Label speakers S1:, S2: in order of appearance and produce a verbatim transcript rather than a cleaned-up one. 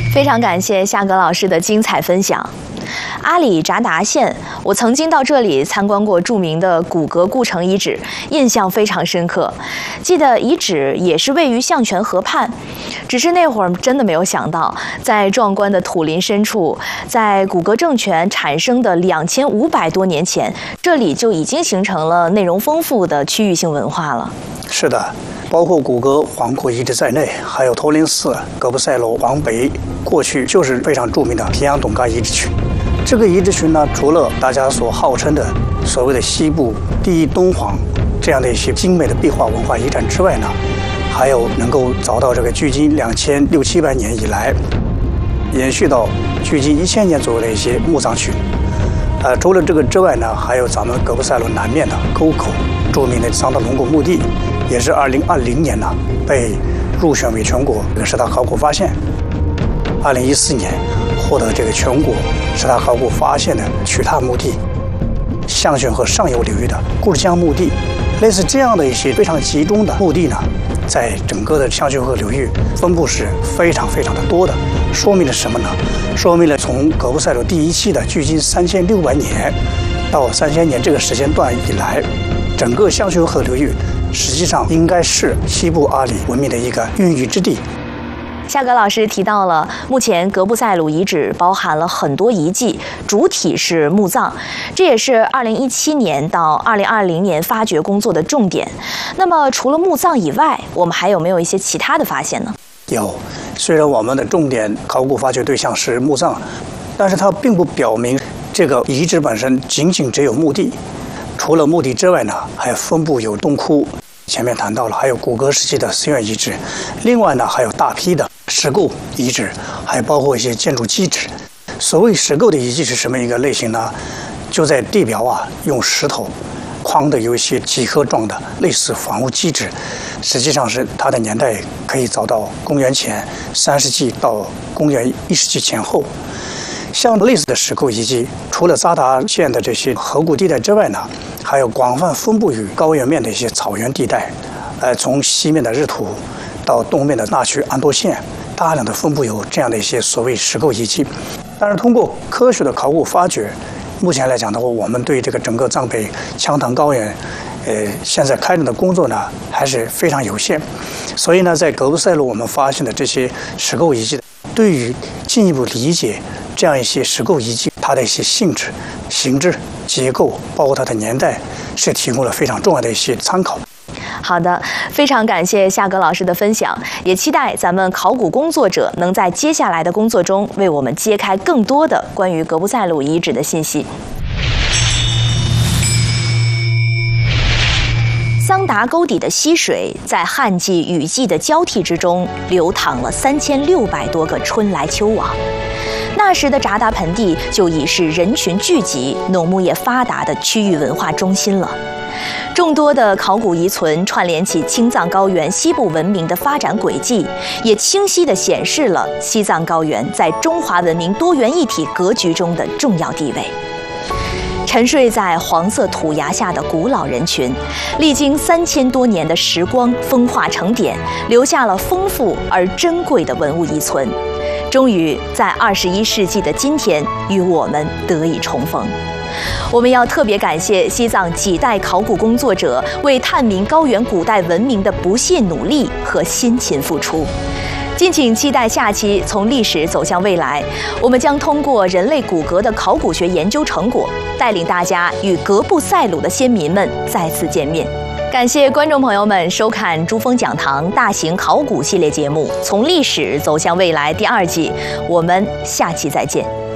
S1: 非常感谢夏格老师的精彩分享。阿里扎达县，我曾经到这里参观过著名的古格故城遗址，印象非常深刻。记得遗址也是位于象泉河畔，只是那会儿真的没有想到，在壮观的土林深处，在古格政权产生的两千五百多年前，这里就已经形成了内容丰富的区域性文化了。
S2: 是的。包括古格黄库遗址在内，还有托林寺、格布塞罗、黄北，过去就是非常著名的平阳董嘎遗址群。这个遗址群呢，除了大家所号称的所谓的西部第一敦煌这样的一些精美的壁画文化遗产之外呢，还有能够找到这个距今两千六七百年以来，延续到距今一千年左右的一些墓葬群。呃，除了这个之外呢，还有咱们格布塞罗南面的沟口著名的桑德龙果墓地，也是二零二零年呢被入选为全国这个十大考古发现。二零一四年获得这个全国十大考古发现的曲塔墓地，象泉河上游流域的固江墓地，类似这样的一些非常集中的墓地呢，在整个的象泉河流域分布是非常非常的多的。说明了什么呢？说明了从格布塞罗第一期的距今三千六百年到三千年这个时间段以来，整个象泉河流域实际上应该是西部阿里文明的一个孕育之地。
S1: 夏格老师提到了，目前格布塞鲁遗址包含了很多遗迹，主体是墓葬，这也是二零一七年到二零二零年发掘工作的重点。那么，除了墓葬以外，我们还有没有一些其他的发现呢？
S2: 有，虽然我们的重点考古发掘对象是墓葬，但是它并不表明这个遗址本身仅仅只有墓地。除了墓地之外呢，还分布有洞窟，前面谈到了，还有古格时期的寺院遗址，另外呢还有大批的石构遗址，还包括一些建筑基址。所谓石构的遗迹是什么一个类型呢？就在地表啊用石头框的有一些几何状的类似房屋基址，实际上是它的年代可以找到公元前三世纪到公元一世纪前后。像类似的石构遗迹，除了扎达县的这些河谷地带之外呢，还有广泛分布于高原面的一些草原地带，呃，从西面的日图到东面的纳曲安多县，大量的分布有这样的一些所谓石构遗迹。但是通过科学的考古发掘，目前来讲的话，我们对这个整个藏北羌塘高原，呃，现在开展的工作呢还是非常有限。所以呢，在格布塞罗我们发现的这些石构遗迹，对于进一步理解这样一些石构遗迹它的一些性质、形制、结构，包括它的年代，是提供了非常重要的一些参考。
S1: 好的，非常感谢夏格老师的分享，也期待咱们考古工作者能在接下来的工作中为我们揭开更多的关于格布塞鲁遗址的信息。桑达沟底的溪水在旱季、雨季的交替之中，流淌了三千六百多个春来秋往。那时的扎达盆地就已是人群聚集、农牧业发达的区域文化中心了。众多的考古遗存串联起青藏高原西部文明的发展轨迹，也清晰地显示了西藏高原在中华文明多元一体格局中的重要地位。沉睡在黄色土崖下的古老人群，历经三千多年的时光风化成典，留下了丰富而珍贵的文物遗存，终于在二十一世纪的今天与我们得以重逢。我们要特别感谢西藏几代考古工作者为探明高原古代文明的不懈努力和辛勤付出。敬请期待下期《从历史走向未来》，我们将通过人类骨骼的考古学研究成果，带领大家与格布塞鲁的先民们再次见面。感谢观众朋友们收看珠峰讲堂大型考古系列节目《从历史走向未来》第二季，我们下期再见。